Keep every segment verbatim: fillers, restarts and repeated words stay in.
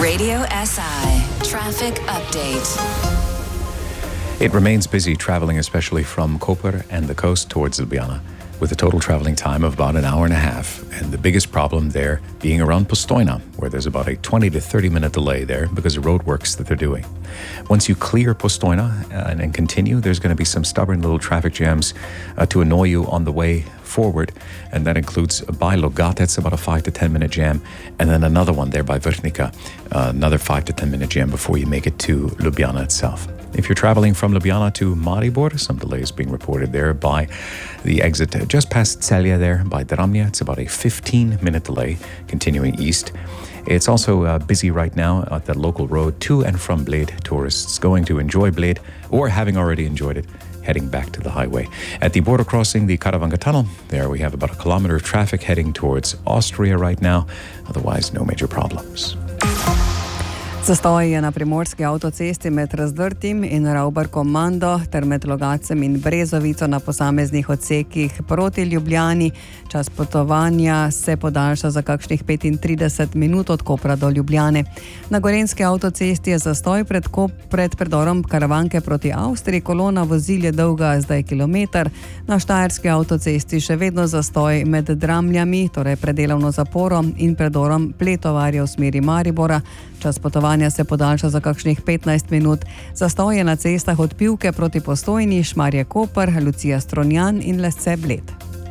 Radio S I Traffic Update. It remains busy traveling, especially from Koper and the coast towards Ljubljana, with a total traveling time of about an hour and a half. And the biggest problem there being around Postojna, where there's about a twenty to thirty minute delay there because of roadworks that they're doing. Once you clear Postojna uh, and, and continue, there's going to be some stubborn little traffic jams uh, to annoy you on the way forward, and that includes by Logatec, about a five to ten minute jam, and then another one there by Vrhnika, uh, another five to ten minute jam before you make it to Ljubljana itself. If you're traveling from Ljubljana to Maribor, some delays being reported there by the exit just past Celje there by Dramlje. It's about a fifteen minute delay continuing east. It's also uh, busy right now at the local road to and from Bled. Tourists going to enjoy Bled or having already enjoyed it, heading back to the highway. At the border crossing, the Karavanka Tunnel, there we have about a kilometer of traffic heading towards Austria right now. Otherwise, no major problems. Zastoj je na primorski avtocesti med Razdrtim in Ravbar-Komando ter med Logacem in Brezovico na posameznih odsekih proti Ljubljani. Čas potovanja se podaljša za kakšnih petintrideset minut od Kopra do Ljubljane. Na gorenjski avtocesti je zastoj pred, pred predorom Karavanke proti Avstriji. Kolona vozil je dolga zdaj kilometer. Na štajerski avtocesti še vedno zastoj med Dramljami, torej predelovno zaporo, in predorom Pletovarja v smeri Maribora. Čas potovanja se podaljša za kakšnih petnajst minut. Zastoj je na cestah od Pivke proti Postojni, Šmarje Koper, Lucija Strunjan in Lesce Bled.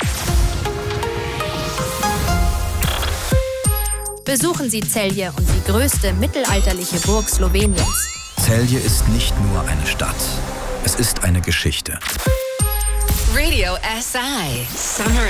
Besuchen Sie Celje und die größte mittelalterliche Burg Sloweniens. Celje ist nicht nur eine Stadt, es ist eine Geschichte. Radio S I Summer